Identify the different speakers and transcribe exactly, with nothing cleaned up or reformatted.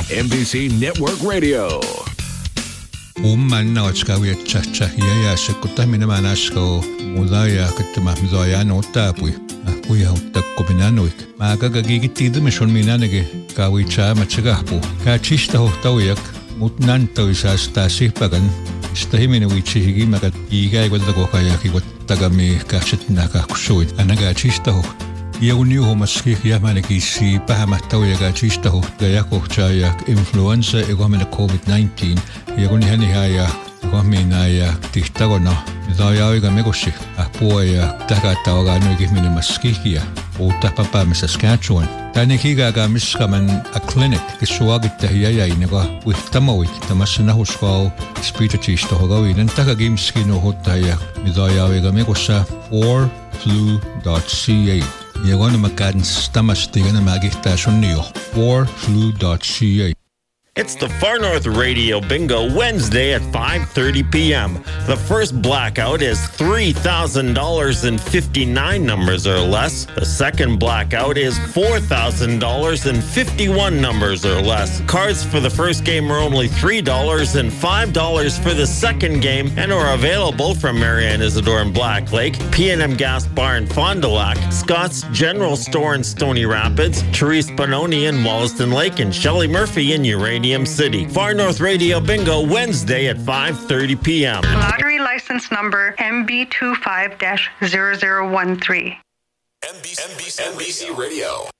Speaker 1: M B C Network Radio.
Speaker 2: Umman nauchkawi chacha ya shakota minama nashko mudaya katma mzoya no tapui apuya utakkominanoik magagagigitid mishon minanege kawi cha machagapu ka chista hotawiyak mutnanto isasta sipagan istahimine wichihigi magat iga igwadago kaya kiwatagami kachitnaka kushuit anaga chista ho Yauniu homaski yamanaki si pahamatawiyaga chista ho gayako chayak influenza igwamina COVID nineteen yaguni hani haya igwamina ya tihtagona midayawiga megoshi apuaya tagatawaga nuigimine maskikia utapapa Saskatchewan tanikiga ga miskaman a clinic kisuagita hiyaya inaga wihtamawik tamasinahuskao spita chista hogawi nantaka gimskino hotaya midayawiga megosa four flu dot c a Yagona makan stamas tigana magita sunniyo four flu dot c a.
Speaker 3: It's the Far North Radio Bingo Wednesday at five thirty p.m. The first blackout is three thousand dollars and fifty-nine numbers or less. The second blackout is four thousand dollars and fifty-one numbers or less. Cards for the first game are only three dollars and five dollars for the second game and are available from Marianne Isidore in Black Lake, P and M Gas Bar in Fond du Lac, Scott's General Store in Stony Rapids, Therese Bononi in Wollaston Lake, and Shelley Murphy in Uranium City. Far North Radio Bingo Wednesday at five thirty p.m.
Speaker 4: Lottery license number M B two five dash zero zero one three.
Speaker 1: N B C, N B C, N B C Radio.